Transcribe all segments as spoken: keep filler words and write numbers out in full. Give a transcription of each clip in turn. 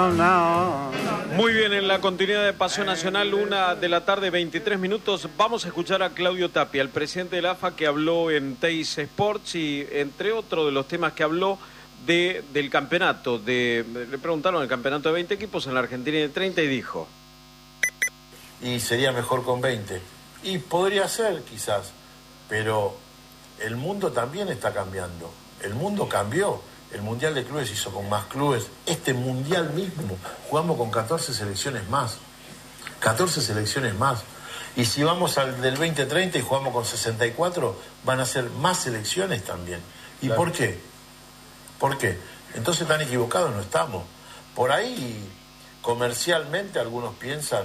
Muy bien, en la continuidad de Paseo Nacional, una de la tarde, veintitrés minutos, vamos a escuchar a Claudio Tapia, el presidente de la A F A, que habló en Teis Sports y, entre otros de los temas que habló, de, del campeonato. De, le preguntaron el campeonato de veinte equipos en la Argentina y de treinta y dijo... Y sería mejor con veinte. Y podría ser, quizás, pero el mundo también está cambiando. El mundo cambió. El Mundial de Clubes hizo con más clubes. Este Mundial mismo, jugamos con catorce selecciones más. catorce selecciones más. Y si vamos al del veinte treinta y jugamos con sesenta y cuatro, van a ser más selecciones también. ¿Y claro. por qué? ¿Por qué? Entonces tan equivocados no estamos. Por ahí, comercialmente, algunos piensan,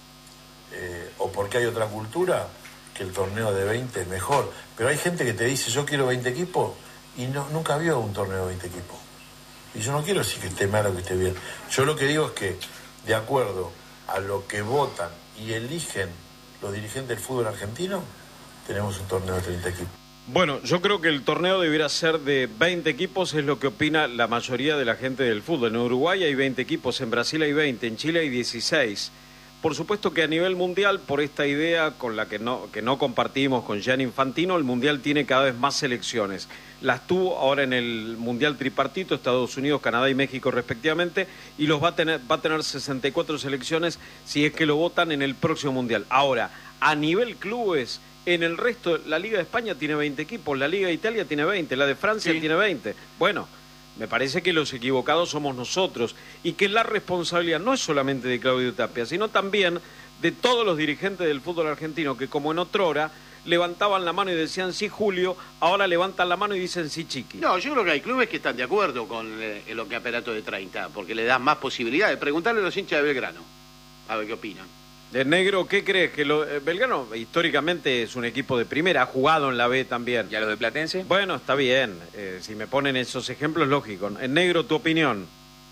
eh, o porque hay otra cultura, que el torneo de veinte es mejor. Pero hay gente que te dice, yo quiero veinte equipos, y no, nunca vio un torneo de veinte equipos. Y yo no quiero decir que esté mal o que esté bien. Yo lo que digo es que, de acuerdo a lo que votan y eligen los dirigentes del fútbol argentino, tenemos un torneo de treinta equipos. Bueno, yo creo que el torneo debiera ser de veinte equipos, es lo que opina la mayoría de la gente del fútbol. En Uruguay hay veinte equipos, en Brasil hay veinte, en Chile hay dieciséis. Por supuesto que a nivel mundial, por esta idea con la que no, que no compartimos con Gianni Infantino, el mundial tiene cada vez más selecciones. Las tuvo ahora en el mundial tripartito, Estados Unidos, Canadá y México respectivamente, y los va a tener, va a tener sesenta y cuatro selecciones si es que lo votan en el próximo mundial. Ahora, a nivel clubes, en el resto, la Liga de España tiene veinte equipos, la Liga de Italia tiene veinte, la de Francia sí. tiene veinte. Bueno, me parece que los equivocados somos nosotros y que la responsabilidad no es solamente de Claudio Tapia, sino también de todos los dirigentes del fútbol argentino que, como en otrora, levantaban la mano y decían sí Julio, ahora levantan la mano y dicen sí Chiqui. No, yo creo que hay clubes que están de acuerdo con eh, el campeonato de treinta, porque le dan más posibilidades. Preguntarle a los hinchas de Belgrano, a ver qué opinan. De Negro, ¿qué crees? Que lo, eh, Belgrano históricamente es un equipo de primera, ha jugado en la B también. ¿Y a los de Platense? Bueno, está bien, eh, si me ponen esos ejemplos, lógico. En Negro, ¿tu opinión?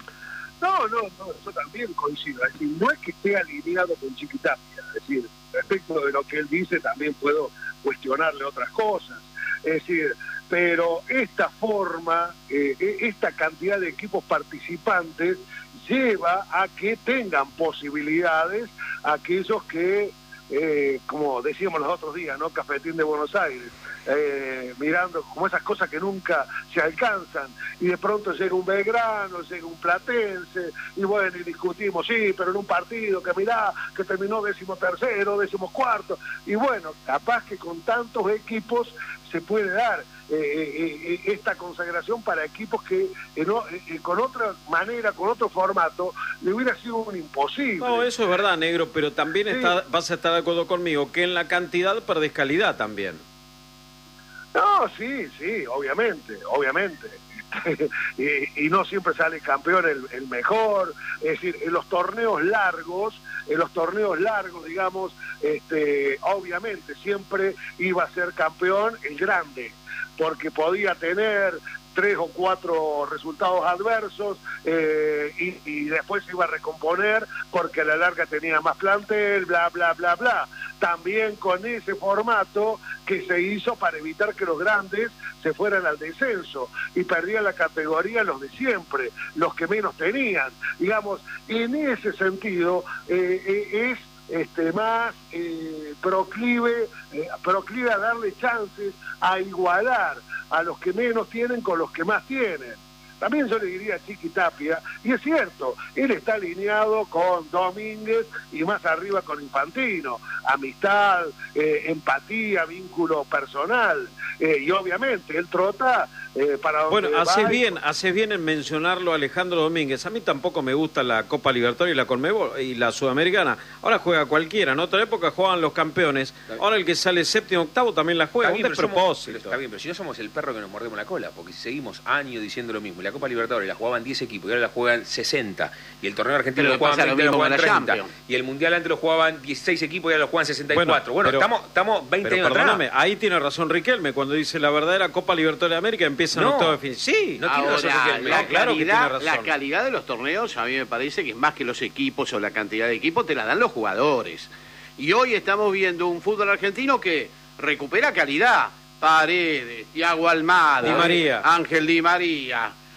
No, no, no, yo también coincido. Es decir, no es que esté alineado con Chiquitapia, es decir, respecto de lo que él dice también puedo cuestionarle otras cosas. Es decir, pero esta forma, eh, esta cantidad de equipos participantes lleva a que tengan posibilidades aquellos que, eh, como decíamos los otros días, ¿no? Cafetín de Buenos Aires, eh, mirando como esas cosas que nunca se alcanzan, y de pronto llega un Belgrano, llega un Platense, y bueno, y discutimos, sí, pero en un partido que mirá, que terminó décimo tercero, décimo cuarto, y bueno, capaz que con tantos equipos se puede dar eh, eh, esta consagración para equipos que eh, no, eh, con otra manera, con otro formato, le hubiera sido un imposible. No, eso es verdad, Negro, pero también sí. está, vas a estar de acuerdo conmigo, que en la cantidad perdés calidad también. No, sí, sí, obviamente, obviamente. y, y no siempre sale campeón el, el mejor, es decir, en los torneos largos, en los torneos largos, digamos, este, obviamente siempre iba a ser campeón el grande, porque podía tener tres o cuatro resultados adversos eh, y, y después se iba a recomponer porque a la larga tenía más plantel, bla, bla, bla, bla. También con ese formato que se hizo para evitar que los grandes se fueran al descenso y perdían la categoría los de siempre, los que menos tenían. Digamos, en ese sentido eh, eh, es este más eh, proclive, eh, proclive a darle chances a igualar a los que menos tienen con los que más tienen. También yo le diría a Chiqui Tapia, y es cierto, él está alineado con Domínguez y más arriba con Infantino, amistad, eh, empatía, vínculo personal, eh, y obviamente él trota eh, para donde Bueno, haces va bien, y... haces bien en mencionarlo a Alejandro Domínguez. A mí tampoco me gusta la Copa Libertadores y la Conmebol y la Sudamericana. Ahora juega cualquiera, en otra época jugaban los campeones, ahora el que sale séptimo, octavo también la juega, un despropósito. Está bien, pero si no somos el perro que nos mordemos la cola, porque si seguimos años diciendo lo mismo, la Copa Libertadores la jugaban diez equipos y ahora la juegan sesenta, y el torneo argentino lo jugaban veinte, lo jugaban treinta, y el mundial antes lo jugaban dieciséis equipos y ahora lo juegan sesenta y cuatro. Bueno, bueno pero, estamos, estamos veinte pero años perdóname, atrás. Ahí tiene razón Riquelme cuando dice la verdadera Copa Libertadores de América empieza en No. octavo de fin. Sí, No tiene razón Ahora, Riquelme. la, No, claro que calidad, tiene razón. la calidad de los torneos a mí me parece que es más que los equipos o la cantidad de equipos, te la dan los jugadores. Y hoy estamos viendo un fútbol argentino que recupera calidad. Paredes, Thiago Almada, Di María. Ángel Di María,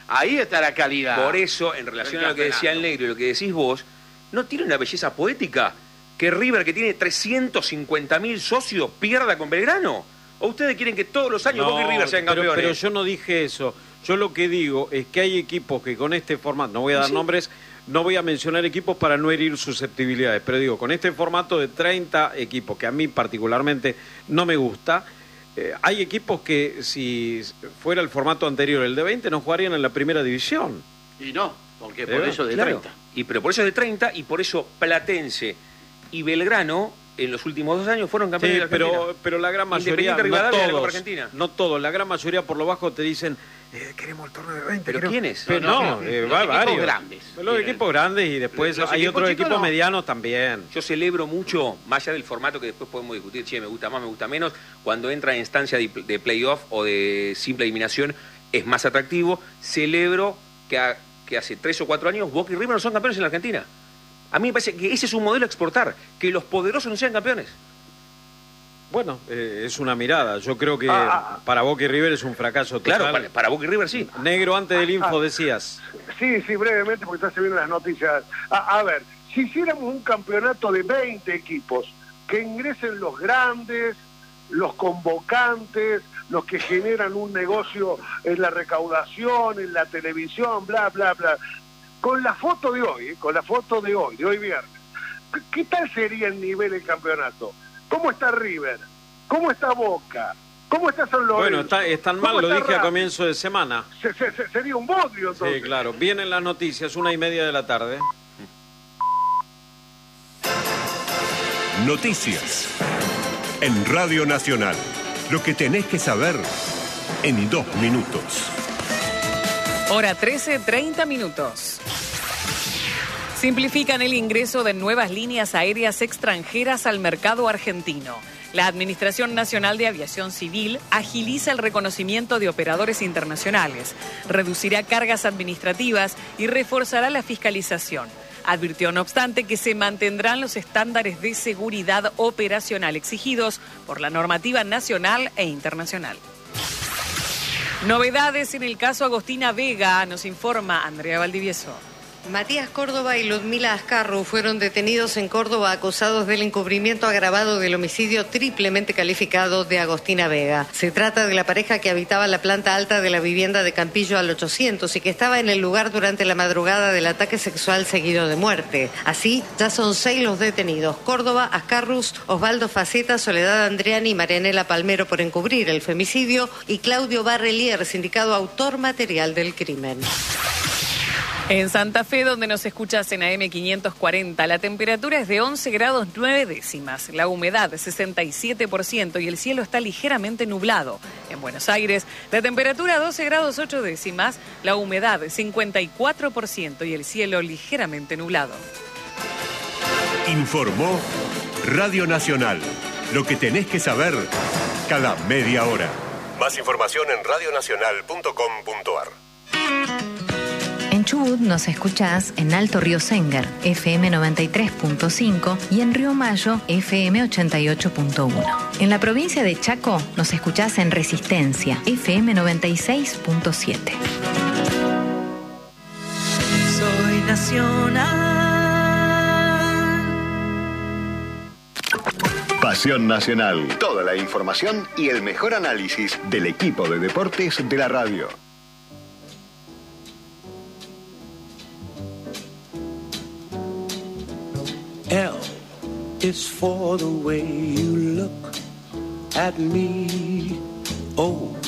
Ahí está la calidad. Por eso, en relación a lo que decía el Negro y lo que decís vos, ¿no tiene una belleza poética que River, que tiene trescientos cincuenta mil socios, pierda con Belgrano? ¿O ustedes quieren que todos los años no, Boca y River sean pero, campeones? Pero yo no dije eso. Yo lo que digo es que hay equipos que con este formato, no voy a dar ¿Sí? nombres, no voy a mencionar equipos para no herir susceptibilidades, pero digo, con este formato de treinta equipos, que a mí particularmente no me gusta, eh, hay equipos que si fuera el formato anterior, el de veinte, no jugarían en la primera división. Y no, porque por ¿Eh? eso de claro. treinta. Y pero por eso es de treinta y por eso Platense y Belgrano en los últimos dos años fueron campeones sí, de Argentina. pero, pero la gran mayoría, no todos, no todos, la gran mayoría por lo bajo te dicen, eh, queremos el torneo de veinte. ¿Pero queremos... quiénes? Pero no, no, no eh, los va, equipos varios. grandes. Los sí, equipos grandes y después los hay equipos otros equipos no. medianos también. Yo celebro mucho, más allá del formato que después podemos discutir, che, me gusta más, me gusta menos, cuando entra en instancia de, de playoff o de simple eliminación es más atractivo. Celebro que, a, que hace tres o cuatro años Boca y River no son campeones en la Argentina. A mí me parece que ese es un modelo a exportar, que los poderosos no sean campeones. Bueno, eh, es una mirada. Yo creo que ah, para Boca y River es un fracaso total. Claro, para, para Boca y River sí. Negro, antes del info ah, decías. Sí, sí, brevemente, porque ya se vienen las noticias. A, a ver, si hiciéramos un campeonato de veinte equipos, que ingresen los grandes, los convocantes, los que generan un negocio en la recaudación, en la televisión, bla, bla, bla. Con la foto de hoy, eh, con la foto de hoy, de hoy viernes, ¿qué, qué tal sería el nivel del campeonato? ¿Cómo está River? ¿Cómo está Boca? ¿Cómo está San Lorenzo? Bueno, está, están mal, lo dije Racing? A comienzo de semana. Se, se, se, sería un bodrio, entonces. Sí, claro. Vienen las noticias, una y media de la tarde. Noticias. En Radio Nacional. Lo que tenés que saber en dos minutos. Hora trece, treinta minutos. Simplifican el ingreso de nuevas líneas aéreas extranjeras al mercado argentino. La Administración Nacional de Aviación Civil agiliza el reconocimiento de operadores internacionales, reducirá cargas administrativas y reforzará la fiscalización. Advirtió, no obstante, que se mantendrán los estándares de seguridad operacional exigidos por la normativa nacional e internacional. Novedades en el caso Agostina Vega, nos informa Andrea Valdivieso. Matías Córdoba y Ludmila Ascarru fueron detenidos en Córdoba acusados del encubrimiento agravado del homicidio triplemente calificado de Agostina Vega. Se trata de la pareja que habitaba la planta alta de la vivienda de Campillo al ochocientos y que estaba en el lugar durante la madrugada del ataque sexual seguido de muerte. Así, ya son seis los detenidos: Córdoba, Ascarrus, Osvaldo Faceta, Soledad Andriani y Marianela Palmero por encubrir el femicidio, y Claudio Barrelier, sindicado autor material del crimen. En Santa Fe, donde nos escuchas en A M quinientos cuarenta, la temperatura es de once grados nueve décimas, la humedad sesenta y siete por ciento y el cielo está ligeramente nublado. En Buenos Aires, la temperatura doce grados ocho décimas, la humedad cincuenta y cuatro por ciento y el cielo ligeramente nublado. Informó Radio Nacional. Lo que tenés que saber cada media hora. Más información en radio nacional punto com punto a r. En Chubut nos escuchás en Alto Río Sengar, F M noventa y tres punto cinco, y en Río Mayo, F M ochenta y ocho punto uno. En la provincia de Chaco nos escuchás en Resistencia, F M noventa y seis punto siete. Soy nacional. Pasión Nacional. Toda la información y el mejor análisis del equipo de deportes de la radio. L is for the way you look at me. O